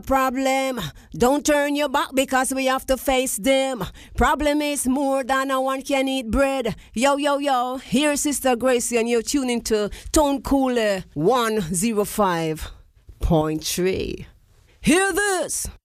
Problem, don't turn your back because we have to face them. Problem is more than a one can eat bread. Yo, yo, yo, here's Sister Gracie and you're tuning to Tone Cooler 105.3. Hear this.